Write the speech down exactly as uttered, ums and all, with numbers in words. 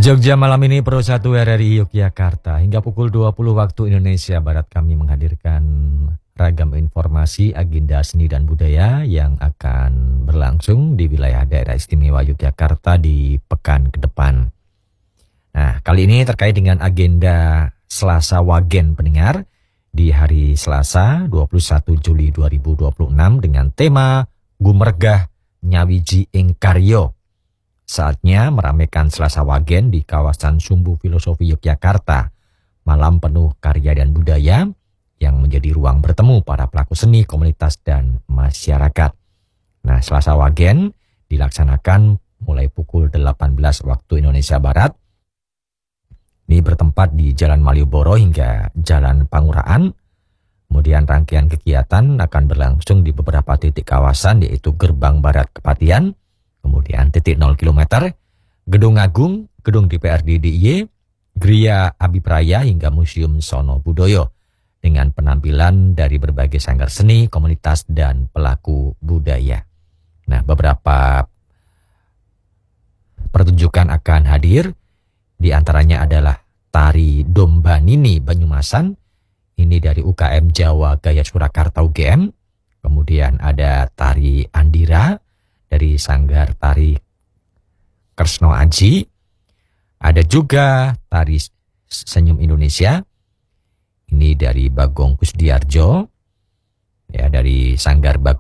Jogja malam ini Pro satu R R I Yogyakarta. Hingga pukul dua puluh waktu Indonesia Barat kami menghadirkan ragam informasi, agenda seni dan budaya yang akan berlangsung di wilayah daerah istimewa Yogyakarta di pekan ke depan. Nah, kali ini terkait dengan agenda Selasa Wagen pendengar di hari Selasa dua puluh satu Juli dua ribu dua puluh enam dengan tema Gumergah Nyawiji ing Karya. Saatnya meramaikan Selasa Wagen di kawasan Sumbu Filosofi Yogyakarta. Malam penuh karya dan budaya yang menjadi ruang bertemu para pelaku seni, komunitas, dan masyarakat. Nah, Selasa Wagen dilaksanakan mulai pukul delapan belas waktu Indonesia Barat. Ini bertempat di Jalan Malioboro hingga Jalan Pangurahan. Kemudian rangkaian kegiatan akan berlangsung di beberapa titik kawasan, yaitu Gerbang Barat Kepatihan, kemudian titik nol kilometer, Gedung Agung, Gedung D P R D D I Y, Gria Abipraya hingga Museum Sono Budoyo dengan penampilan dari berbagai sanggar seni, komunitas, dan pelaku budaya. Nah, beberapa pertunjukan akan hadir, di antaranya adalah tari Domba Nini Banyumasan, ini dari U K M Jawa Gaya Surakarta U G M, kemudian ada tari Andira dari Sanggar Tari Kresno Aji. Ada juga tari Senyum Indonesia. Ini dari Bagong Kusdiarjo. Ya, dari Sanggar Bagong